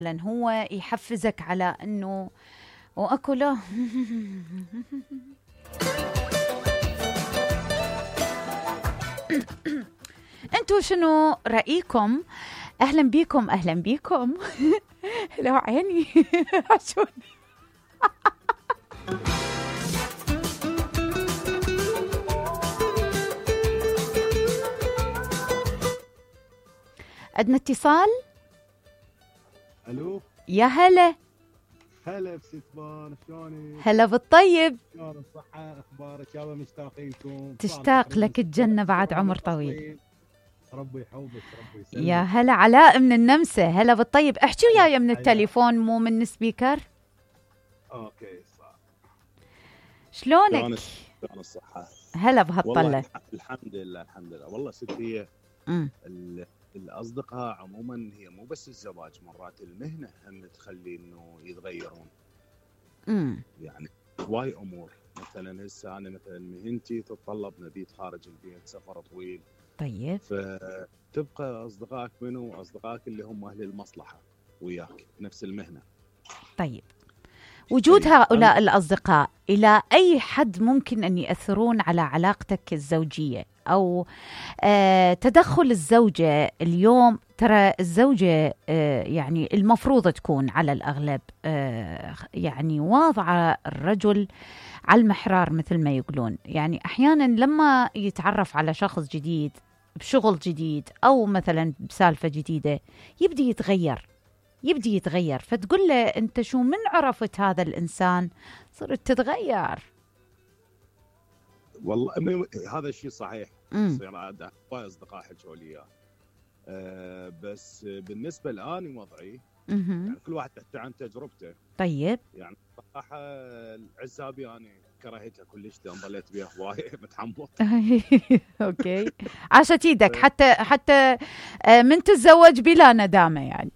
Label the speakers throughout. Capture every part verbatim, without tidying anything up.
Speaker 1: لأن هو يحفزك على أنه وأكو لا أنتوا شنو رأيكم؟ أهلا بيكم أهلا بيكم لو عيني عشوني عندنا اتصال.
Speaker 2: الو
Speaker 1: يا هلا.
Speaker 2: هلا بستمان، شلونك؟
Speaker 1: هلا بالطيب.
Speaker 2: شلون الصحة؟ اخبارك؟ يابا مشتاقين لكم.
Speaker 1: تشتاق لك الجنة بعد عمر طويل.
Speaker 2: ربي يحوبك ربي يسلمك.
Speaker 1: يا هلا علاء من النمسا. هلا بالطيب. احكي وياي من التليفون مو من السبيكر.
Speaker 2: اوكي صح.
Speaker 1: شلونك؟
Speaker 2: شلون الصحة؟
Speaker 1: هلا بهالطلة.
Speaker 2: الحمد لله الحمد لله. والله ست هي الأصدقاء عموما هي مو بس الزواج، مرات المهنة هم تخلي إنه يتغيرون.
Speaker 1: امم
Speaker 2: يعني هواي أمور، مثلا هسه أنا مثلا مهنتي تتطلب مبيت خارج البيت، سفر طويل.
Speaker 1: طيب.
Speaker 2: فتبقى أصدقائك منو؟ أصدقائك اللي هم أهل المصلحة وياك نفس المهنة.
Speaker 1: طيب، وجود هؤلاء الأصدقاء إلى أي حد ممكن أن يأثرون على علاقتك الزوجية؟ أو آه تدخل الزوجة اليوم، ترى الزوجة آه يعني المفروض تكون على الأغلب آه يعني واضعة الرجل على المحرار مثل ما يقولون. يعني أحيانا لما يتعرف على شخص جديد بشغل جديد أو مثلا بسالفة جديدة يبدي يتغير يبدي يتغير فتقول له أنت شو من عرفت هذا الإنسان صرت تتغير.
Speaker 2: والله هذا الشيء صحيح. يصير عاد هواي أصدقاء حكوا لي إياه. أه بس بالنسبة لآني وضعي يعني كل واحد تحكي عن تجربته.
Speaker 1: طيب.
Speaker 2: يعني صراحة العزابي أنا كرهتها كلش، ضليت بيها هواي متحمط.
Speaker 1: أوكي، عاشت إيدك حتى حتى من تتزوج بلا ندامة يعني.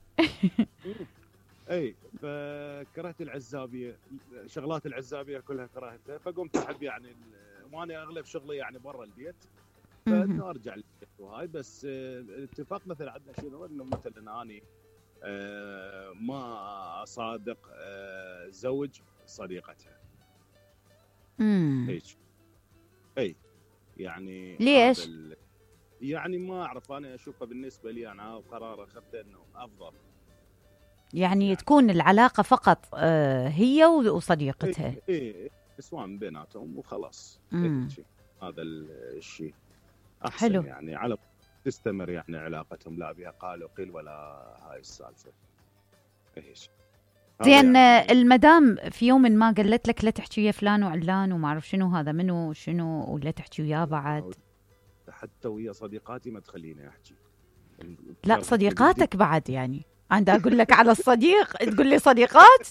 Speaker 2: اي فكرهت العزابيه، شغلات العزابيه كلها كرهتها، فقمت احب يعني وانا اغلب شغلي يعني برا البيت، فانه ارجع للبيت وهاي. بس الاتفاق مثلا عندنا شنو انه مثلا اني ما اصادق زوج صديقتها.
Speaker 1: امم
Speaker 2: هيك اي يعني
Speaker 1: ليش؟
Speaker 2: يعني ما اعرف، انا اشوفها بالنسبه لي انا قرار اخذته انه افضل.
Speaker 1: يعني, يعني تكون العلاقة فقط هي وصديقتها.
Speaker 2: ايه ايه نسوان بيناتهم وخلاص. هذا الشيء احسن. حلو. يعني على تستمر يعني علاقتهم، لا بها قال وقيل ولا هاي السالفة. ايش
Speaker 1: زين يعني المدام في يوم ما قالت لك لا تحكي ويا فلان وعلان وما اعرف شنو هذا منو شنو ولا تحكي وياه بعد؟
Speaker 2: حتى ويا صديقاتي ما تخليني احكي.
Speaker 1: لا صديقاتك بعد يعني عندي اقول لك على الصديق تقول لي صديقات.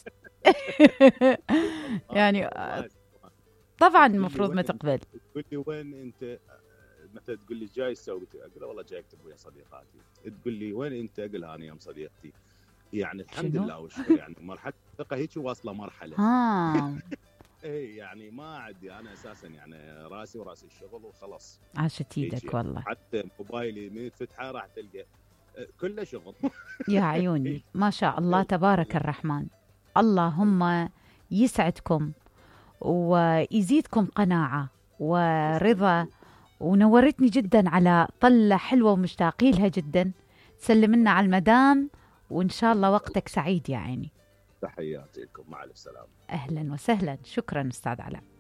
Speaker 1: يعني طبعا المفروض ما تقبل.
Speaker 2: تقول لي وين انت مثلا، تقول لي جاي تسوي، اقول والله جاي اكتب ويا صديقاتي. تقول لي وين انت، اقول انا يوم صديقتي. يعني الحمد لله وشكر. يعني مرحله الثقه هيك واصله مرحله.
Speaker 1: اه
Speaker 2: اي يعني ما عندي انا اساسا يعني راسي وراس الشغل وخلاص.
Speaker 1: عاشت ايدك والله.
Speaker 2: حتى موبايلي من فتحه راح تلقى كله شغل.
Speaker 1: يا عيوني ما شاء الله تبارك الرحمن. اللهم يسعدكم ويزيدكم قناعة ورضا، ونورتني جدا على طلة حلوة ومشتاقين لها جدا. سلم لنا على المدام وإن شاء الله وقتك سعيد يا عيني.
Speaker 2: تحياتي لكم، مع السلامة.
Speaker 1: أهلا وسهلا، شكرا أستاذ علاء.